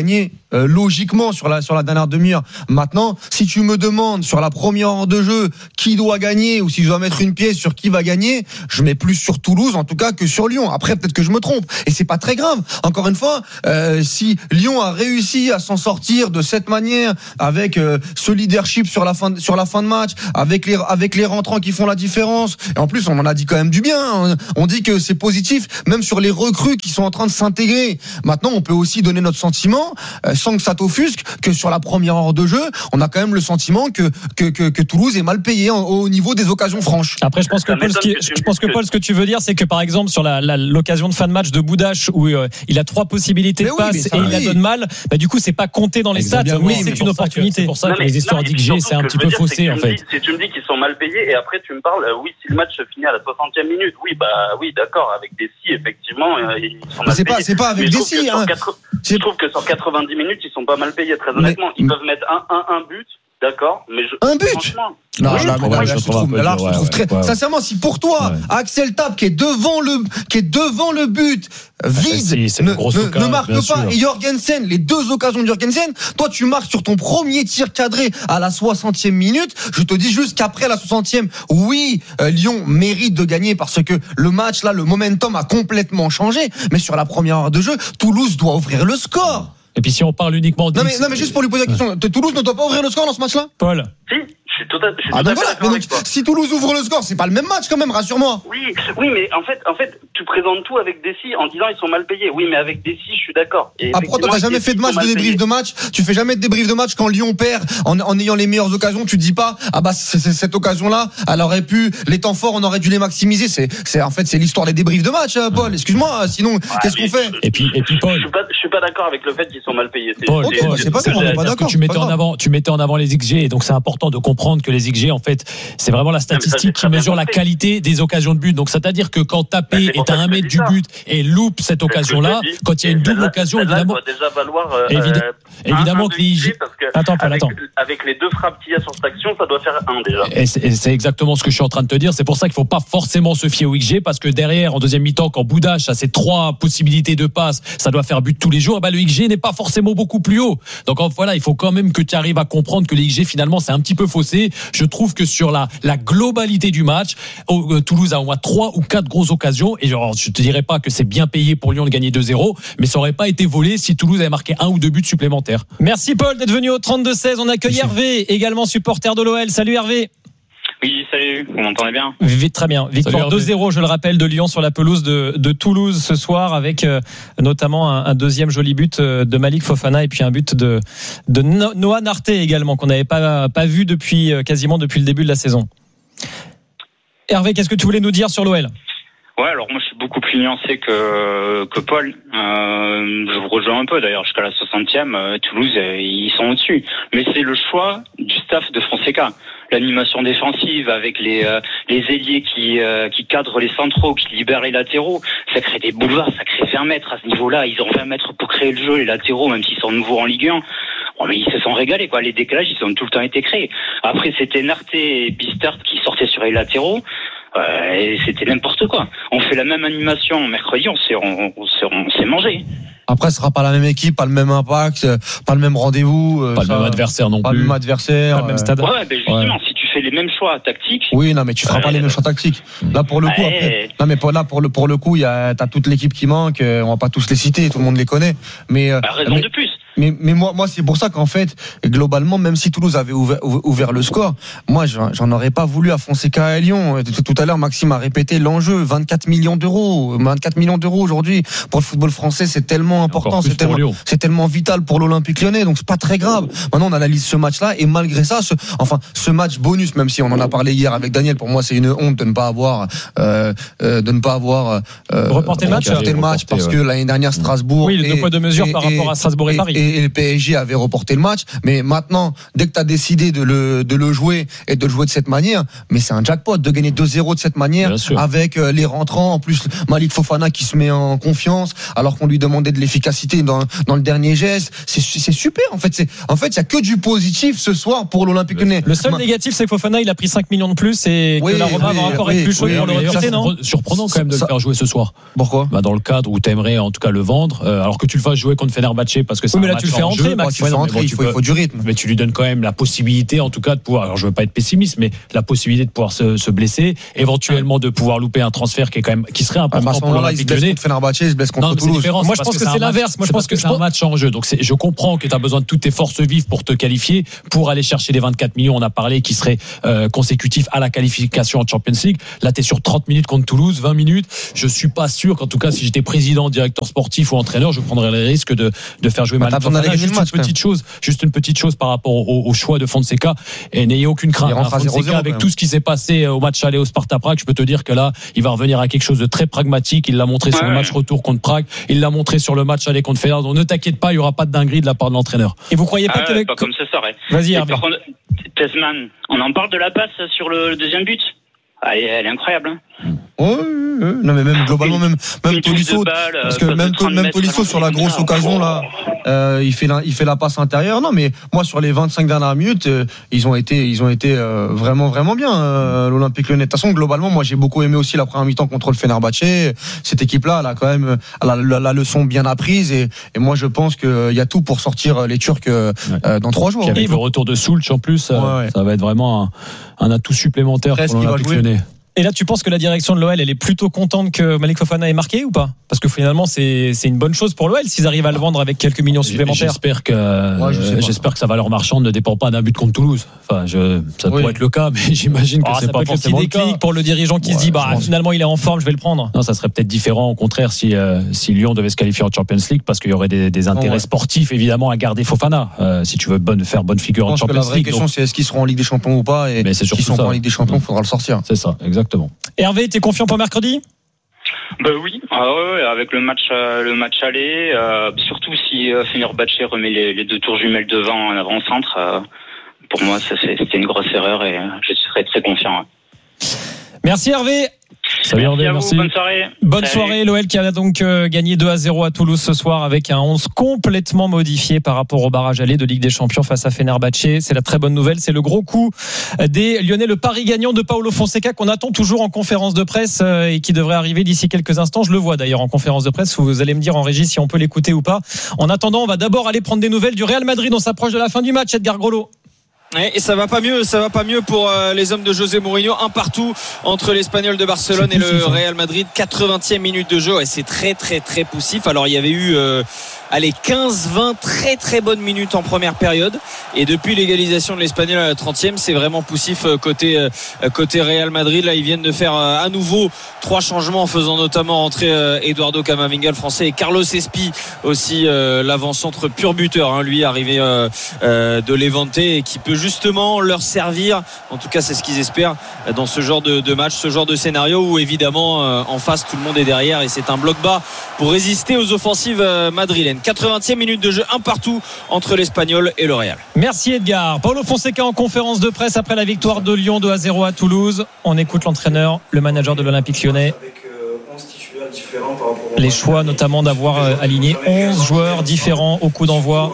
euh, logiquement sur la sur la dernière demi-heure. Maintenant, si tu me demandes sur la première heure de jeu qui doit gagner ou si je dois mettre une pièce sur qui va gagner, je mets plus sur Toulouse en tout cas que sur Lyon. Après peut-être que je me trompe et c'est pas très grave. Encore une fois, euh, si Lyon a réussi à s'en sortir de cette manière avec euh, ce leadership sur la fin de, sur la fin de match, avec les avec les rentrants qui font la différence. Et en plus, on en a dit quand même du bien. On, on dit que c'est positif, même sur les recrues qui sont en train de s'intégrer. Maintenant, on peut aussi donner notre sentiment, euh, sans que ça t'offusque, que sur la première heure de jeu, on a quand même le sentiment que que que, que Toulouse est mal payé en, au niveau des occasions franches. Après, je pense que Paul, ce qui, je pense que Paul, ce que tu veux dire, c'est que par exemple sur la, la l'occasion de fin de match de Boudache où euh, il a trois possibilités mais de oui, passe et oui. il la donne mal, bah du coup c'est pas compté dans les stats, mais oui, c'est une opportunité. C'est pour ça que, que les histoires d'X G c'est un petit peu faussé en fait. Si tu me dis qu'ils sont mal payés et après tu me parles, euh, oui, si le match se finit à la soixantième minute, oui, bah oui, d'accord, avec des si, effectivement, euh, ils sont mal c'est payés. Pas, c'est pas avec des si, hein. Je trouve que sur quatre-vingt-dix minutes, ils sont pas mal payés, très honnêtement. Ils peuvent mettre un, un, un but. D'accord, mais je, un but. Non, oui, là, mais là, là, je trouve, là, je trouve très. Ouais. Sincèrement, si pour toi, ouais. Axel Tapp qui est devant le, qui est devant le but, vide, ah, si, ne, ne, ne marque pas, sûr. Et Jorgensen, les deux occasions de Jorgensen, toi, tu marques sur ton premier tir cadré à la soixantième minute. Je te dis juste qu'après la soixantième, oui, euh, Lyon mérite de gagner parce que le match, là, le momentum a complètement changé. Mais sur la première heure de jeu, Toulouse doit ouvrir le score. Et puis si on parle uniquement non mais, non mais juste pour lui poser la question, Toulouse ne doit pas ouvrir le score dans ce match-là ? Paul ? Si, je suis tout à, je suis ah tout à donc fait voilà, d'accord avec donc, si Toulouse ouvre le score, c'est pas le même match quand même, rassure-moi. Oui, oui, mais en fait, en fait, tu présentes tout avec des si en disant ils sont mal payés. Oui, mais avec des si, je suis d'accord. Et après, toi, t'as jamais fait de match de débrief de match. Tu fais jamais de débrief de match quand Lyon perd en, en ayant les meilleures occasions. Tu te dis pas, ah bah c'est, c'est cette occasion-là, elle aurait pu, les temps forts, on aurait dû les maximiser. C'est, c'est en fait, c'est l'histoire des débriefs de match, Paul. Excuse-moi, sinon, ah, qu'est-ce qu'on fait ? Et puis, et puis, Paul. Je suis pas, je suis pas d'accord avec le fait qu'ils sont mal payés. C'est, okay, c'est, bah, c'est pas ça, on n'est pas d'accord. Tu mettais en avant, tu mettais en avant les X G, et donc c'est important de comprendre que les X G, en fait, c'est vraiment la statistique qui mesure la qualité des occasions de but. Donc, c'est-à-dire que quand Tapé bah, est à un mètre du but et loupe cette occasion-là, quand il y a une double occasion, évidemment, déjà valoir, euh, évidemment, évidemment que les X G. Attends, Paul, attends. Avec les deux frappes qu'il y a sur cette action, ça doit faire un déjà. Et c'est, et c'est exactement ce que je suis en train de te dire. C'est pour ça qu'il faut pas forcément se fier au X G parce que derrière, en deuxième mi-temps, quand Boudache a ses trois possibilités de passe, ça doit faire but tous les jours. Et ben, le X G n'est pas forcément beaucoup plus haut. Donc voilà, il faut quand même que tu arrives à comprendre que les X G finalement c'est un petit peu faussé. Je trouve que sur la la globalité du match, Toulouse a au moins trois ou quatre grosses occasions et genre, je te dirais pas que c'est bien payé pour Lyon de gagner deux zéro, mais ça aurait pas été volé si Toulouse avait marqué un ou deux buts supplémentaires. Merci Paul d'être venu au trente-deux seize. On accueille Merci. Hervé, également supporter de l'O L. Salut Hervé. Oui, salut, vous m'entendez bien ? Très bien. Victoire deux zéro, je le rappelle, de Lyon sur la pelouse de, de Toulouse ce soir, avec euh, notamment un, un deuxième joli but de Malik Fofana et puis un but de, de Noah Narté également, qu'on n'avait pas, pas vu depuis quasiment depuis le début de la saison. Hervé, qu'est-ce que tu voulais nous dire sur l'O L ? Ouais, alors moi je suis beaucoup plus nuancé que que Paul. Euh, je vous rejoins un peu d'ailleurs jusqu'à la soixantième. Euh, Toulouse, euh, ils sont au-dessus. Mais c'est le choix du staff de Fonseca. L'animation défensive avec les euh, les ailiers qui euh, qui cadrent les centraux, qui libèrent les latéraux, ça crée des boulevards, ça crée vingt mètres à ce niveau-là. Ils ont vingt mètres pour créer le jeu, les latéraux, même s'ils sont nouveaux en Ligue un. Bon, mais ils se sont régalés, quoi. Les décalages, ils ont tout le temps été créés. Après, c'était Narté et Bistert qui sortaient sur les latéraux. Euh, et c'était n'importe quoi. On fait la même animation mercredi, on s'est, on, on s'est, on s'est mangé. Après, ce sera pas la même équipe, pas le même impact, pas le même rendez-vous, pas ça, le même adversaire non pas plus, pas le même adversaire, pas le même stade. Ouais, ben justement, ouais. Si tu fais les mêmes choix tactiques. Oui, non, mais tu feras ouais, pas les mêmes choix tactiques. Là, pour le coup, ouais. Après, non, mais pour là, pour le pour le coup, il y a, t'as toute l'équipe qui manque. On va pas tous les citer, tout le monde les connaît. Mais bah, raison mais, de plus. Mais, mais moi, moi, c'est pour ça qu'en fait, globalement, même si Toulouse avait ouvert, ouvert le score, moi, j'en, j'en aurais pas voulu à Fonseca à Lyon. Tout à l'heure, Maxime a répété l'enjeu, vingt-quatre millions d'euros, vingt-quatre millions d'euros aujourd'hui pour le football français, c'est tellement important, c'est tellement, c'est tellement vital pour l'Olympique Lyonnais, donc c'est pas très grave. Maintenant, on analyse ce match-là et malgré ça, ce, enfin, ce match bonus, même si on en a parlé hier avec Daniel, pour moi, c'est une honte de ne pas avoir, euh, euh, de ne pas avoir euh, reporté le match, reporté le match parce ouais. que l'année dernière Strasbourg, oui, les deux poids deux mesures et, par rapport à Strasbourg et, et Paris. Et, et le P S G avait reporté le match, mais maintenant, dès que tu as décidé de le, de le jouer et de le jouer de cette manière, mais c'est un jackpot de gagner deux zéro de cette manière, avec les rentrants, en plus Malik Fofana qui se met en confiance, alors qu'on lui demandait de l'efficacité dans, dans le dernier geste. C'est, c'est super, en fait. C'est, en fait, il n'y a que du positif ce soir pour l'Olympique Lyonnais. Le seul Ma... négatif, c'est que Fofana, il a pris cinq millions de plus et oui, que la Roma oui, va encore oui, être plus chaude oui, pour oui, le recruter, non? Surprenant quand même de ça, le faire jouer ce soir. Pourquoi? Bah, dans le cadre où tu aimerais en tout cas le vendre, euh, alors que tu le fasses jouer contre Fenerbahçe parce que c'est oui, mais là, tu le fais entrer, Max. Tu le fais entrer, il faut, il faut du rythme. Mais tu lui donnes quand même la possibilité, en tout cas, de pouvoir. Alors, je veux pas être pessimiste, mais la possibilité de pouvoir se, se blesser, éventuellement de pouvoir louper un transfert qui est quand même, qui serait important pour l'Olympique Lyonnais. Il se blesse contre Fenerbahçe, il se blesse contre Toulouse. Moi, je pense que c'est l'inverse. Moi, je pense que c'est un match en jeu. Donc, je comprends que tu as besoin de toutes tes forces vives pour te qualifier, pour aller chercher les vingt-quatre millions. On a parlé qui seraient euh, consécutifs à la qualification en Champions League. Là, tu es sur trente minutes contre Toulouse, vingt minutes. Je suis pas sûr qu'en tout cas, si j'étais président, directeur sportif ou entraîneur, je prendrais le risque de, de faire jouer Malik Fofana. Juste une petite chose, juste une petite chose par rapport au, au choix de Fonseca. Et n'ayez aucune crainte. Hein, Fonseca, avec tout ce qui s'est passé au match aller au Sparta Prague, je peux te dire que là, il va revenir à quelque chose de très pragmatique. Il l'a montré sur ouais. le match retour contre Prague. Il l'a montré sur le match aller contre Fener. Donc ne t'inquiète pas, il y aura pas de dinguerie de la part de l'entraîneur. Et vous croyez pas ah que ouais, pas comme ça serait. Vas-y, Hervé. Par contre, Tesman, on en parle de la passe sur le deuxième but. Elle est, elle est incroyable. Hein. Ouais, ouais, non mais même globalement même même Tolisso, parce que même même Tolisso sur la grosse occasion là, euh, il fait la, il fait la passe intérieure. Non mais moi sur les vingt-cinq dernières minutes, euh, ils ont été ils ont été euh, vraiment vraiment bien euh, l'Olympique Lyonnais. De toute façon globalement moi j'ai beaucoup aimé aussi la première mi-temps contre le Fenerbahçe. Cette équipe là elle a quand même elle a la, la leçon bien apprise et, et moi je pense qu'il y a tout pour sortir les Turcs euh, ouais. dans trois jours. Puis avec le retour de Soultch en plus, ouais, ouais. ça va être vraiment un, un atout supplémentaire Presque pour l'Olympique Lyonnais. Et là, tu penses que la direction de l'O L, elle est plutôt contente que Malik Fofana ait marqué ou pas ? Parce que finalement, c'est, c'est une bonne chose pour l'O L s'ils arrivent à le vendre avec quelques millions supplémentaires. J'espère que, ouais, je j'espère que sa valeur marchande ne dépend pas d'un but contre Toulouse. Enfin, je, ça oui. pourrait être le cas, mais j'imagine que oh, c'est pas forcément le, le déclic pour le dirigeant qui ouais, se dit, bah, finalement, il est en forme, je vais le prendre. Non, ça serait peut-être différent, au contraire, si, euh, si Lyon devait se qualifier en Champions League, parce qu'il y aurait des, des intérêts oh, ouais. sportifs, évidemment, à garder Fofana. Euh, si tu veux bonne, faire bonne figure en Champions League. La vraie question, c'est est-ce qu'ils seront en Ligue des Champions ou pas? Et s'ils sont pas en Ligue des Champions, il faudra le sortir. C'est ça, exactement. Hervé, t'es confiant pour mercredi ? Bah oui, ah ouais, avec le match, euh, le match aller, euh, surtout si euh, Fenerbahçe remet les, les deux tours jumelles devant en avant-centre, euh, pour moi ça, c'est, c'était une grosse erreur et euh, je serais très confiant. Ouais. Merci Hervé. Salut merci, Hervé, à vous, merci. bonne soirée. Bonne Salut. soirée, l'O L qui a donc euh, gagné deux à zéro à Toulouse ce soir avec un onze complètement modifié par rapport au barrage aller de Ligue des Champions face à Fenerbahçe. C'est la très bonne nouvelle, c'est le gros coup des Lyonnais, le pari gagnant de Paulo Fonseca qu'on attend toujours en conférence de presse euh, et qui devrait arriver d'ici quelques instants. Je le vois d'ailleurs en conférence de presse, vous allez me dire en régie si on peut l'écouter ou pas. En attendant, on va d'abord aller prendre des nouvelles du Real Madrid. On s'approche de la fin du match, Edgar Grollo. Et ça va pas mieux, ça va pas mieux pour euh, les hommes de José Mourinho. Un partout entre l'Espagnol de Barcelone et le Real Madrid. quatre-vingtième minute de jeu et c'est très très très poussif. Alors il y avait eu euh, allez quinze vingt très très bonnes minutes en première période et depuis l'égalisation de l'Espagnol à la trentième, c'est vraiment poussif côté euh, côté Real Madrid. Là ils viennent de faire euh, à nouveau trois changements en faisant notamment rentrer euh, Eduardo Camavinga le français et Carlos Espi aussi euh, l'avant-centre pur buteur hein, lui arrivé euh, euh, de Levante et qui peut justement leur servir, en tout cas c'est ce qu'ils espèrent dans ce genre de, de match, ce genre de scénario où évidemment euh, en face tout le monde est derrière et c'est un bloc bas pour résister aux offensives euh, madrilènes. quatre-vingtième minute de jeu, un partout entre l'Espagnol et le Real. Merci Edgar. Paulo Fonseca en conférence de presse après la victoire de Lyon deux à zéro à Toulouse. On écoute l'entraîneur, le manager de l'Olympique Lyonnais. Les choix notamment d'avoir euh, aligné onze joueurs différents au coup d'envoi.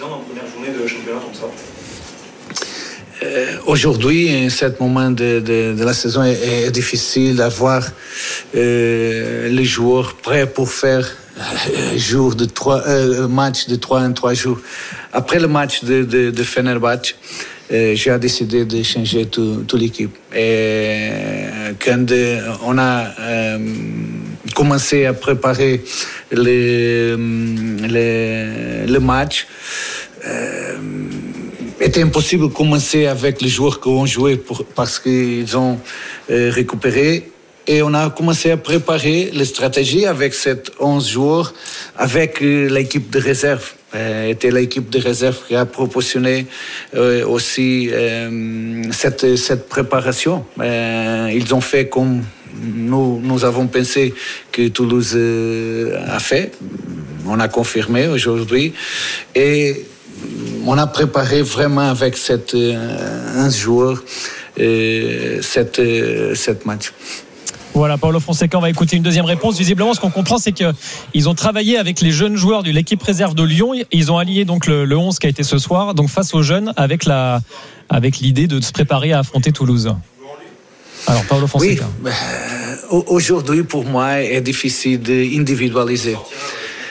Euh, aujourd'hui, en ce moment de, de, de la saison, est, est difficile d'avoir euh, les joueurs prêts pour faire euh, jour de trois, euh, match de trois en trois jours. Après le match de, de, de Fenerbahçe, euh, j'ai décidé de changer toute tout l'équipe. Et quand euh, on a euh, commencé à préparer le, le, le match, euh, était impossible de commencer avec les joueurs qui ont joué pour, parce qu'ils ont euh, récupéré. Et on a commencé à préparer les stratégies avec ces onze joueurs, avec euh, l'équipe de réserve. Euh, c'était l'équipe de réserve qui a proportionné euh, aussi euh, cette, cette préparation. Euh, ils ont fait comme nous, nous avons pensé que Toulouse euh, a fait. On a confirmé aujourd'hui. Et on a préparé vraiment avec cette, euh, un joueur euh, cette, euh, cette match. Voilà, Paulo Fonseca, on va écouter une deuxième réponse. Visiblement, ce qu'on comprend, c'est qu'ils ont travaillé avec les jeunes joueurs de l'équipe réserve de Lyon. Ils ont allié donc le, le onze qui a été ce soir, donc face aux jeunes, avec, la, avec l'idée de se préparer à affronter Toulouse. Alors, Paulo Fonseca. Oui, euh, aujourd'hui, pour moi, est difficile d'individualiser.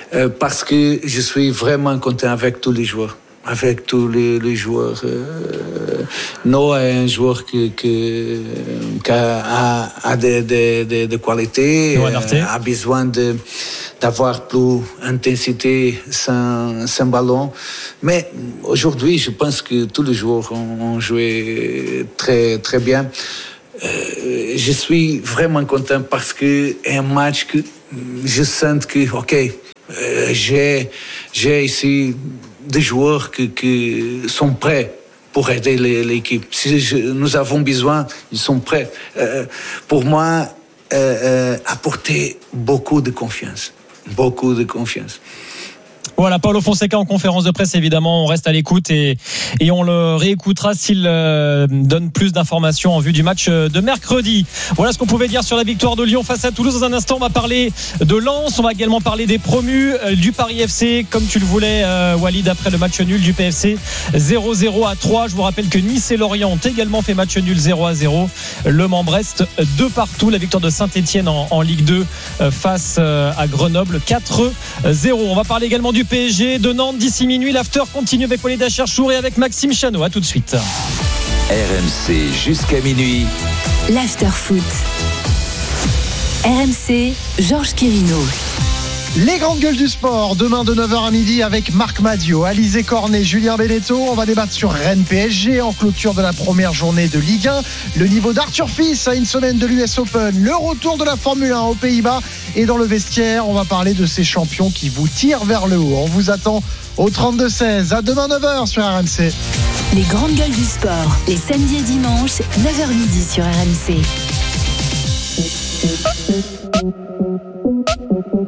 euh, parce que je suis vraiment content avec tous les joueurs. Avec tous les, les joueurs. Euh, Noah est un joueur qui, qui, qui a, a des, des, des, des qualités, euh, a besoin de, d'avoir plus d'intensité sans, sans ballon. Mais aujourd'hui, je pense que tous les joueurs ont, ont joué très, très bien. Euh, je suis vraiment content parce que c'est un match que je sens que, ok, euh, j'ai, j'ai ici des joueurs qui, qui sont prêts pour aider les, l'équipe. Si je, nous avons besoin, ils sont prêts. Euh, pour moi, euh, euh, apporter beaucoup de confiance. Beaucoup de confiance. Voilà, Paulo Fonseca en conférence de presse, évidemment, on reste à l'écoute et, et on le réécoutera s'il euh, donne plus d'informations en vue du match de mercredi. Voilà ce qu'on pouvait dire sur la victoire de Lyon face à Toulouse. Dans un instant, on va parler de Lens, on va également parler des promus, euh, du Paris F C, comme tu le voulais, euh, Walid, après le match nul du P F C, zéro zéro à trois. Je vous rappelle que Nice et Lorient ont également fait match nul zéro à zéro. Le Mans-Brest, deux partout. La victoire de Saint-Etienne en, en Ligue deux euh, face euh, à Grenoble, quatre zéro. On va parler également du P S G de Nantes d'ici minuit. L'after continue avec Walid Acharchour et avec Maxime Chanot. À tout de suite. R M C jusqu'à minuit. L'after foot. R M C, Georges Quirino. Les grandes gueules du sport, demain de neuf heures à midi avec Marc Madio, Alizé Cornet, Julien Beneteau. On va débattre sur Rennes P S G en clôture de la première journée de Ligue un. Le niveau d'Arthur Fils à une semaine de l'U S Open. Le retour de la Formule un aux Pays-Bas. Et dans le vestiaire, on va parler de ces champions qui vous tirent vers le haut. On vous attend au trente-deux seize. À demain neuf heures sur R M C. Les grandes gueules du sport, les samedis et dimanches, neuf heures midi sur R M C.